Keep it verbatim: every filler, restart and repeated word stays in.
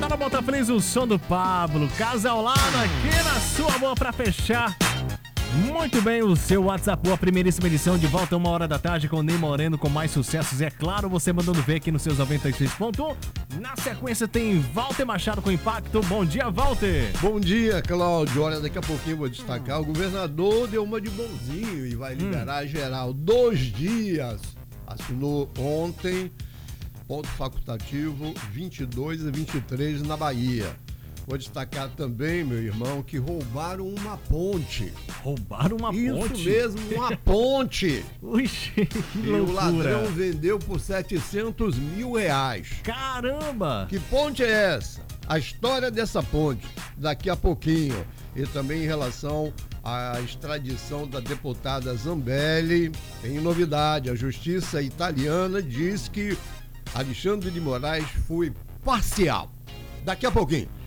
no Bota Feliz, o som do Pablo. Casa ao lado aqui na sua boa pra fechar. Muito bem, o seu WhatsApp, a primeiríssima edição de volta uma hora da tarde com o Ney Moreno com mais sucessos. É claro, você mandando ver aqui nos seus noventa e seis ponto um. Na sequência tem Walter Machado com Impacto. Bom dia, Walter. Bom dia, Cláudio. Olha, daqui a pouquinho eu vou destacar. O governador deu uma de bonzinho e vai liberar hum. geral dois dias. Assinou ontem, ponto facultativo vinte e dois e vinte e três na Bahia. Vou destacar também, meu irmão, que roubaram uma ponte. Roubaram uma Isso ponte? Isso mesmo, uma ponte. Ixi, que e loucura. o ladrão vendeu por setecentos mil reais. Caramba! Que ponte é essa? A história dessa ponte, daqui a pouquinho. E também em relação à extradição da deputada Zambelli, tem novidade. A justiça italiana diz que Alexandre de Moraes foi parcial. Daqui a pouquinho.